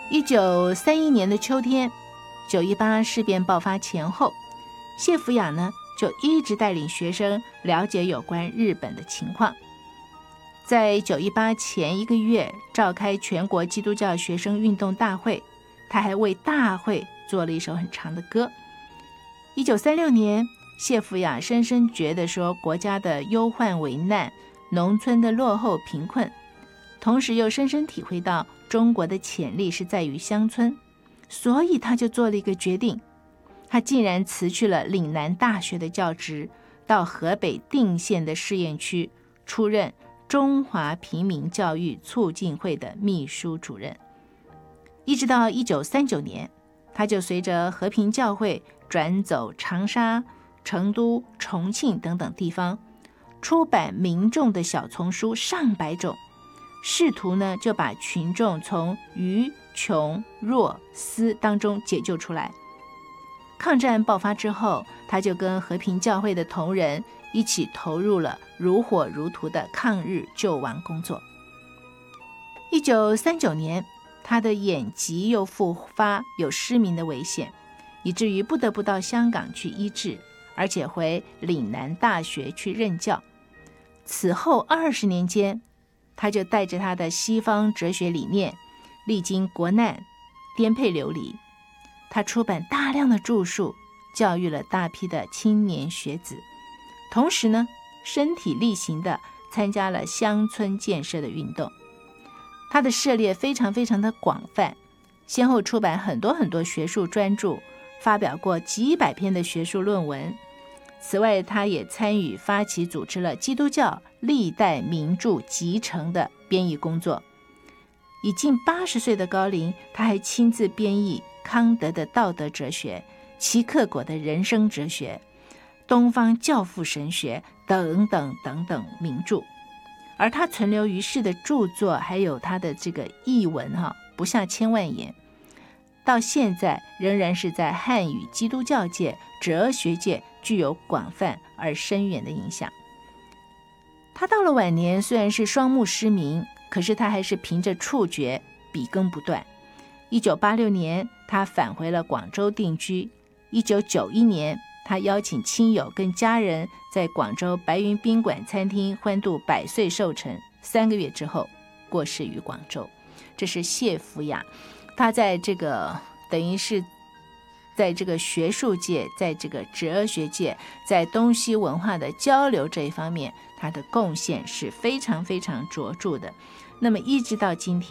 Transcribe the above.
1931年的秋天，918事变爆发前后，谢福雅呢就一直带领学生了解有关日本的情况。在918前1个月召开全国基督教学生运动大会，他还为大会做了一首很长的歌。1936年，谢福雅深深觉得说国家的忧患危难，农村的落后贫困，同时又深深体会到中国的潜力是在于乡村，所以他就做了一个决定，他竟然辞去了岭南大学的教职，到河北定县的试验区出任中华平民教育促进会的秘书主任。一直到1939年，他就随着和平教会转走长沙、成都、重庆等等地方，出版民众的小丛书上百种，试图呢就把群众从愚、穷、弱、私当中解救出来。抗战爆发之后，他就跟和平教会的同仁一起投入了如火如荼的抗日救亡工作。1939年，他的眼疾又复发，有失明的危险，以至于不得不到香港去医治，而且回岭南大学去任教。此后20年间，他就带着他的西方哲学理念，历经国难，颠沛流离。他出版大量的著述，教育了大批的青年学子，同时呢，身体力行地参加了乡村建设的运动。他的涉猎非常非常的广泛，先后出版很多学术专著，发表过几百篇的学术论文。此外，他也参与发起组织了基督教历代名著集成的编译工作。已近80岁的高龄，他还亲自编译康德的道德哲学、齐克果的人生哲学、东方教父神学等等等等名著。而他存留于世的著作还有他的这个译文不下1000万言，到现在仍然是在汉语基督教界、哲学界具有广泛而深远的影响。他到了晚年，虽然是双目失明，可是他还是凭着触觉笔耕不断。1986年，他返回了广州定居。1991年，他邀请亲友跟家人在广州白云宾馆餐厅欢度100岁寿辰，3个月之后过世于广州。这是谢福雅，他在这个等于是在这个学术界，在这个哲学界，在东西文化的交流这一方面，他的贡献是非常非常卓著的。那么一直到今天